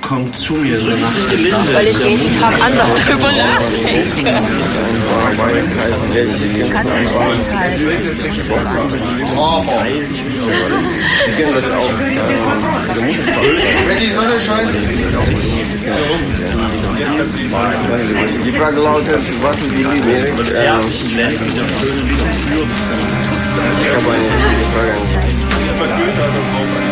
kommt zu mir so nach. Weil ich jeden Tag anders drüber nachdenke. Ich kann es nicht aushalten. Sie kennen das auch. Wenn die Sonne scheint. Die Frage lautet, was ist die Liebe? Ich habe eine Frage.